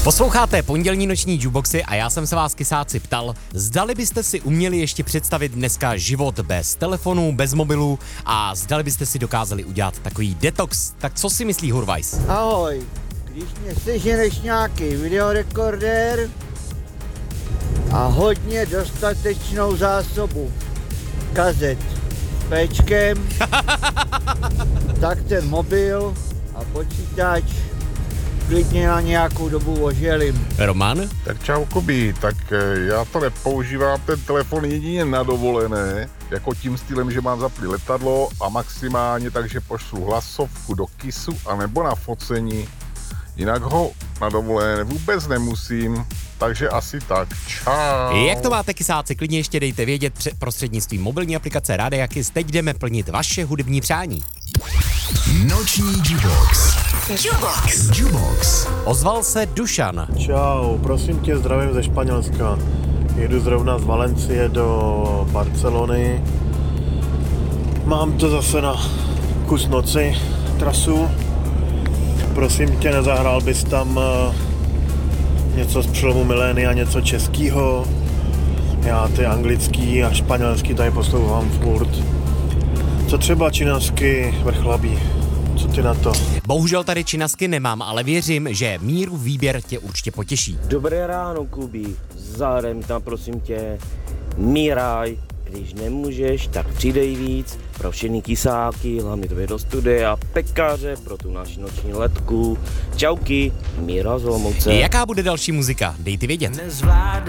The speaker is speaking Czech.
Posloucháte pondělní noční jukeboxy a já jsem se vás, kysáci, ptal, zdali byste si uměli ještě představit dneska život bez telefonu, bez mobilu a zdali byste si dokázali udělat takový detox. Tak co si myslí Hurvajs? Ahoj, když mě seženeš nějaký videorekordér a hodně dostatečnou zásobu kazet s péčkem, tak ten mobil a počítač klidně na nějakou dobu oželím. Roman? Tak čau Kubi, tak já to nepoužívám ten telefon jedině na dovolené, jako tím stylem, že mám zaplý letadlo a maximálně takže pošlu hlasovku do kisu anebo na focení. Jinak ho na dovolené vůbec nemusím, takže asi tak. Čau. Jak to máte, kysáci? Klidně ještě dejte vědět prostřednictvím mobilní aplikace Rádia Kiss. Teď jdeme plnit vaše hudební přání. Noční jukebox. Jukebox. Ozval se Dušan. Čau, prosím tě, zdravím ze Španělska. Jedu zrovna z Valencie do Barcelony. Mám to zase na kus noci, trasu. Prosím tě, nezahrál bys tam něco z přelomu milénia, něco českýho. Já ty anglický a španělský tady poslouchám furt. Co třeba činasky vrchlabí? Co ty na to? Bohužel tady činasky nemám, ale věřím, že Míru výběr tě určitě potěší. Dobré ráno, Kubi. Zahraj tam, prosím tě, Míraj. Když nemůžeš, tak přidej víc pro všechny kysáky, hlavně tobě do studia a pekaře pro tu naši noční letku. Čauky, Míra z Olomouce. Jaká bude další muzika? Dejte vědět.